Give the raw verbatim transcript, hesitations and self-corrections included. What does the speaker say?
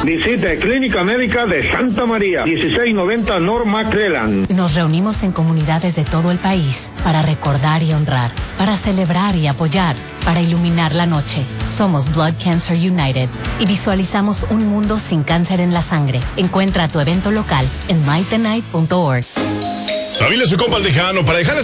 Visite Clínica Médica de Santa María, dieciséis noventa North McClellan. Nos reunimos en comunidades de todo el país para recordar y honrar, para celebrar y apoyar, para iluminar la noche. Somos Blood Cancer United y visualizamos un mundo sin cáncer en la sangre. Encuentra tu evento local en my the night punto org. Familia, su compa el Tejano, para dejar